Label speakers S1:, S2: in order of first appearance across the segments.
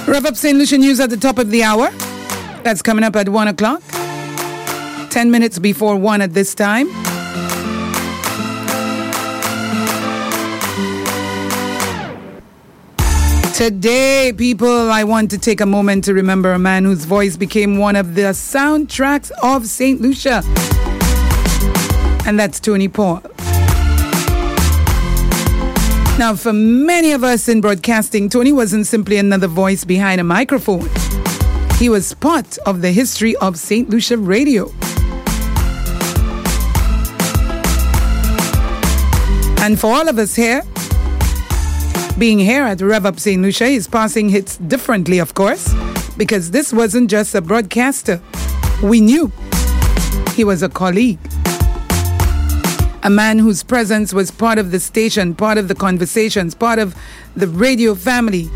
S1: Rev Up St. Lucia news at the top of the hour. That's coming up at 1 o'clock. 10 minutes before 1 at this time. Today, people, I want to take a moment to remember a man whose voice became one of the soundtracks of St. Lucia. And that's Tony Paul. Now, for many of us in broadcasting, Tony wasn't simply another voice behind a microphone. He was part of the history of St. Lucia Radio. And for all of us here, being here at Rev Up St. Lucia, he's passing hits differently, of course, because this wasn't just a broadcaster. We knew he was a colleague. A man whose presence was part of the station, part of the conversations, part of the radio family.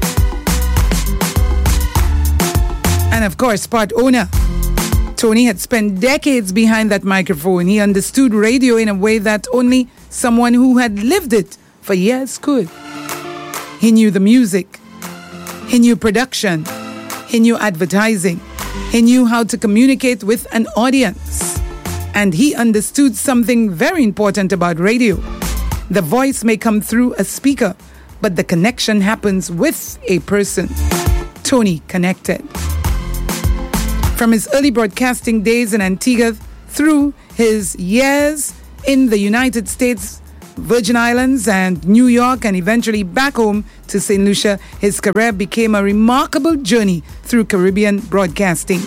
S1: And of course, part owner. Tony had spent decades behind that microphone. He understood radio in a way that only someone who had lived it for years could. He knew the music. He knew production. He knew advertising. He knew how to communicate with an audience. And he understood something very important about radio. The voice may come through a speaker, but the connection happens with a person. Tony connected. From his early broadcasting days in Antigua through his years in the United States, Virgin Islands and New York, and eventually back home to St. Lucia, his career became a remarkable journey through Caribbean broadcasting.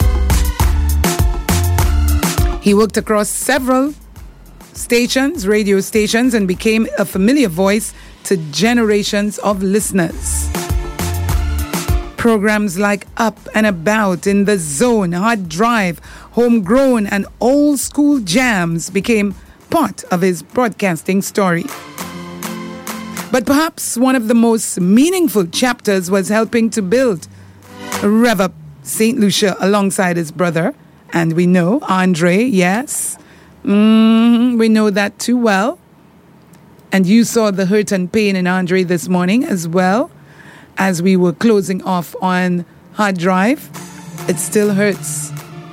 S1: He worked across several stations, radio stations, and became a familiar voice to generations of listeners. Programs like Up and About, In the Zone, Hard Drive, Homegrown, and Old School Jams became part of his broadcasting story. But perhaps one of the most meaningful chapters was helping to build Rev Up St. Lucia alongside his brother. And we know Andre, yes. We know that too well. And you saw the hurt and pain in Andre this morning as well. As we were closing off on Hard Drive, it still hurts.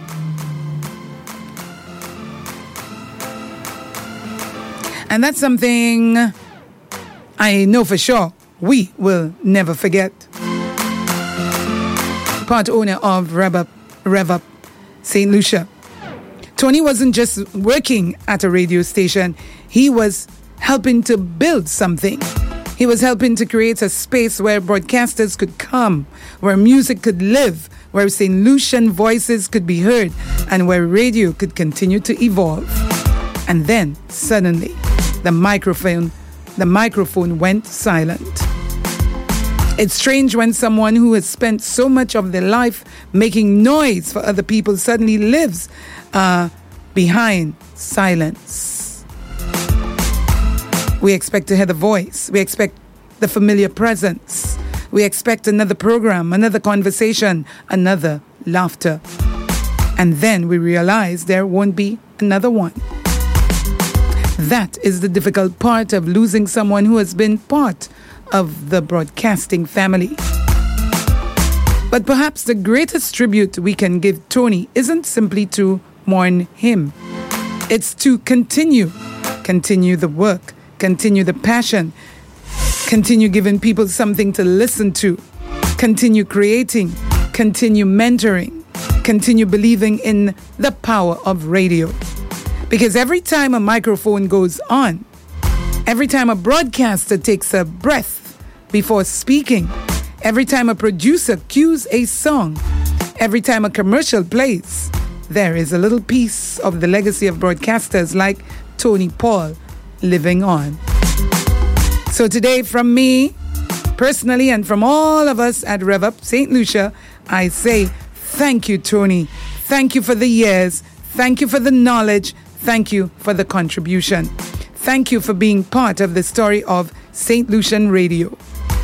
S1: And that's something I know for sure we will never forget. Part owner of Rev Up St. Lucia. Tony wasn't just working at a radio station, he was helping to build something. He was helping to create a space where broadcasters could come, where music could live, where St. Lucian voices could be heard, and where radio could continue to evolve. And then, suddenly, the microphone went silent. It's strange when someone who has spent so much of their life making noise for other people suddenly lives behind silence. We expect to hear the voice. We expect the familiar presence. We expect another program, another conversation, another laughter. And then we realize there won't be another one. That is the difficult part of losing someone who has been part of the broadcasting family. But perhaps the greatest tribute we can give Tony isn't simply to mourn him. It's to continue the work, continue the passion, continue giving people something to listen to, continue creating, continue mentoring, continue believing in the power of radio. Because every time a microphone goes on, every time a broadcaster takes a breath before speaking, every time a producer cues a song, every time a commercial plays, there is a little piece of the legacy of broadcasters like Tony Paul living on. So today, from me, personally, and from all of us at Rev Up St. Lucia, I say thank you, Tony. Thank you for the years. Thank you for the knowledge. Thank you for the contribution. Thank you for being part of the story of St. Lucian Radio.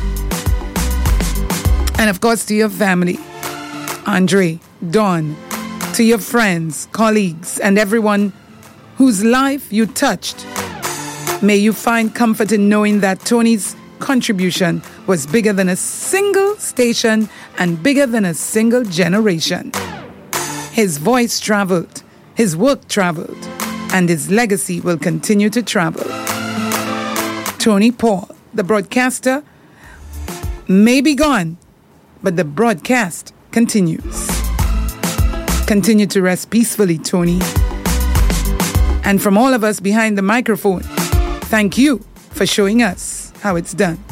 S1: And of course, to your family, Andre, Dawn, to your friends, colleagues, and everyone whose life you touched. May you find comfort in knowing that Tony's contribution was bigger than a single station and bigger than a single generation. His voice traveled, his work traveled, and his legacy will continue to travel. Tony Paul, the broadcaster, may be gone, but the broadcast continues. Continue to rest peacefully, Tony. And from all of us behind the microphone, thank you for showing us how it's done.